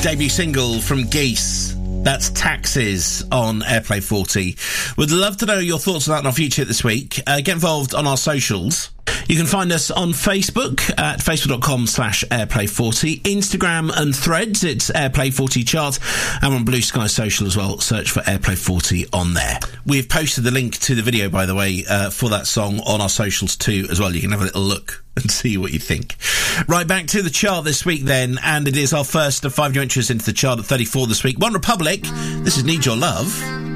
debut single from Geese. That's Taxes on Airplay 40. Would love to know your thoughts on that in our future this week. Get involved on our socials. You can find us on Facebook at facebook.com/airplay40, Instagram and Threads, it's Airplay40 Chart, and on Blue Sky Social as well, search for Airplay40 on there. We've posted the link to the video, by the way, for that song on our socials too as well. You can have a little look and see what you think. Right, back to the chart this week then, and it is our first of 5 new entries into the chart at 34 this week. One Republic, this is Need Your Love.